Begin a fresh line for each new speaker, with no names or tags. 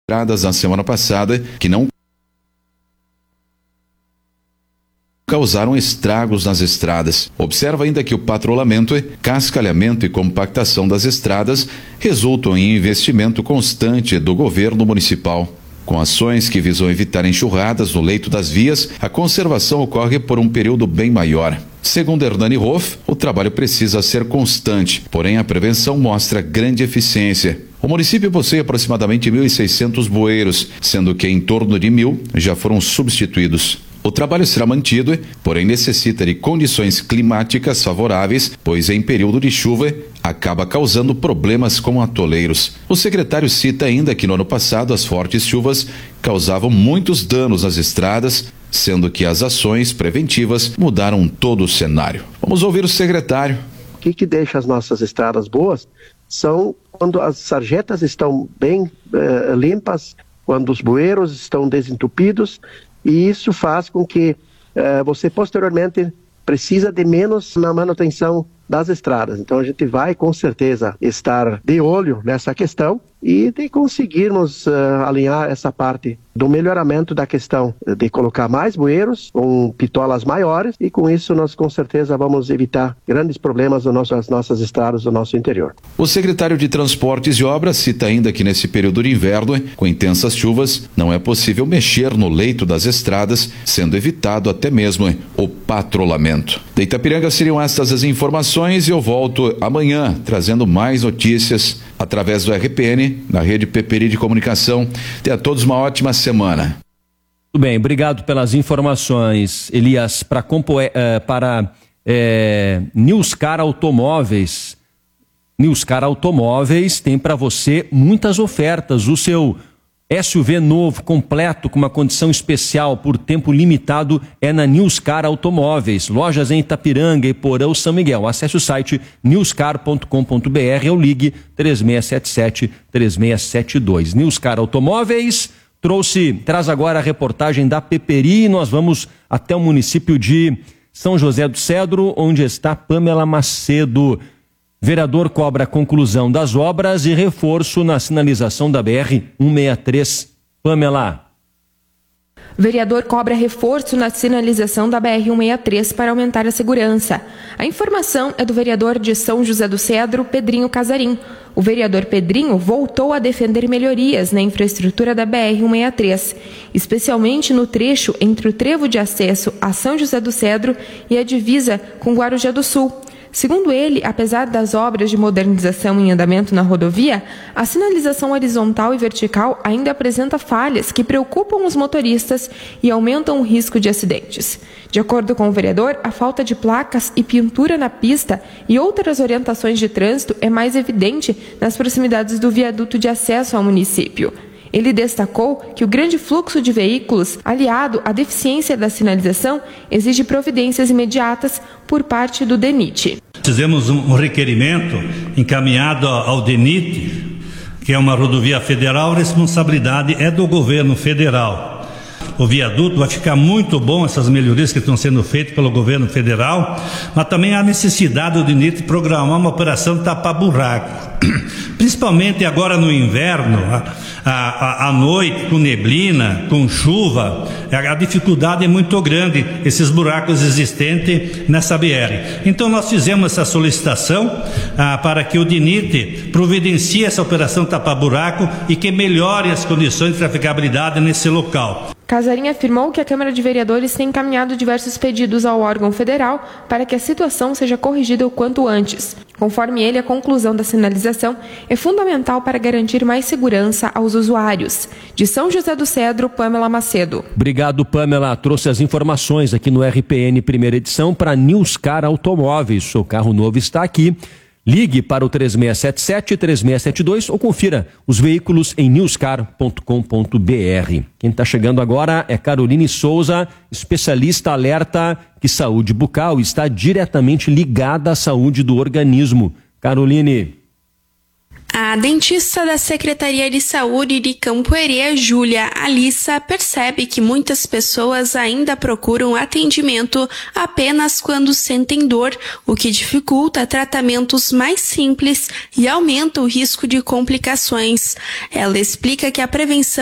na semana passada que não causaram estragos nas estradas. Observa ainda que o patrulhamento, cascalhamento e compactação das estradas resultam em investimento constante do governo municipal. Com ações que visam evitar enxurradas no leito das vias, a conservação ocorre por um período bem maior. Segundo Hernani Hoff, o trabalho precisa ser constante, porém a prevenção mostra grande eficiência. O município possui aproximadamente 1.600 bueiros, sendo que em torno de 1.000 já foram substituídos. O trabalho será mantido, porém necessita de condições climáticas favoráveis, pois em período de chuva acaba causando problemas com atoleiros. O secretário cita ainda que no ano passado as fortes chuvas causavam muitos danos nas estradas, sendo que as ações preventivas mudaram todo o cenário. Vamos ouvir o secretário.
O que deixa as nossas estradas boas são quando as sarjetas estão bem limpas, quando os bueiros estão desentupidos, e isso faz com que você posteriormente precisa de menos na manutenção das estradas. Então a gente vai com certeza estar de olho nessa questão e de conseguirmos alinhar essa parte do melhoramento da questão de colocar mais bueiros com pitolas maiores, e com isso nós com certeza vamos evitar grandes problemas nas nossas estradas do nosso interior.
O secretário de Transportes e Obras cita ainda que nesse período de inverno, com intensas chuvas, não é possível mexer no leito das estradas, sendo evitado até mesmo o patrulhamento. De Itapiranga seriam estas as informações e eu volto amanhã trazendo mais notícias através do RPN, na rede Peperi de Comunicação. Tenha a todos uma ótima semana.
Tudo bem, obrigado pelas informações, Elias. Para Newscar Automóveis. Newscar Automóveis tem para você muitas ofertas. O seu SUV novo, completo, com uma condição especial por tempo limitado, é na Newscar Automóveis. Lojas em Itapiranga, Iporã, São Miguel. Acesse o site newscar.com.br ou ligue 3677-3672. Newscar Automóveis traz agora a reportagem da Peperi e nós vamos até o município de São José do Cedro, onde está Pamela Macedo. Vereador cobra a conclusão das obras e reforço na sinalização da BR-163. Pamela.
Vereador cobra reforço na sinalização da BR-163 para aumentar a segurança. A informação é do vereador de São José do Cedro, Pedrinho Casarim. O vereador Pedrinho voltou a defender melhorias na infraestrutura da BR-163, especialmente no trecho entre o trevo de acesso a São José do Cedro e a divisa com Guarujá do Sul. Segundo ele, apesar das obras de modernização em andamento na rodovia, a sinalização horizontal e vertical ainda apresenta falhas que preocupam os motoristas e aumentam o risco de acidentes. De acordo com o vereador, a falta de placas e pintura na pista e outras orientações de trânsito é mais evidente nas proximidades do viaduto de acesso ao município. Ele destacou que o grande fluxo de veículos, aliado à deficiência da sinalização, exige providências imediatas por parte do DENIT.
Fizemos um requerimento encaminhado ao DENIT, que é uma rodovia federal, a responsabilidade é do governo federal. O viaduto vai ficar muito bom, essas melhorias que estão sendo feitas pelo governo federal, mas também há necessidade do DENIT programar uma operação tapa-buraco. Principalmente agora no inverno, à noite, com neblina, com chuva, a dificuldade é muito grande, esses buracos existentes nessa BR. Então nós fizemos essa solicitação para que o DENIT providencie essa operação tapa-buraco e que melhore as condições de trafegabilidade nesse local.
Casarim afirmou que a Câmara de Vereadores tem encaminhado diversos pedidos ao órgão federal para que a situação seja corrigida o quanto antes. Conforme ele, a conclusão da sinalização é fundamental para garantir mais segurança aos usuários. De São José do Cedro, Pamela Macedo.
Obrigado, Pamela. Trouxe as informações aqui no RPN primeira edição para Newscar Automóveis. Seu carro novo está aqui. Ligue para o 3677-3672 ou confira os veículos em newscar.com.br. Quem está chegando agora é Caroline Souza, especialista alerta que saúde bucal está diretamente ligada à saúde do organismo. Caroline.
A dentista da Secretaria de Saúde de Campo Herê, Júlia Alissa, percebe que muitas pessoas ainda procuram atendimento apenas quando sentem dor, o que dificulta tratamentos mais simples e aumenta o risco de complicações. Ela explica que a prevenção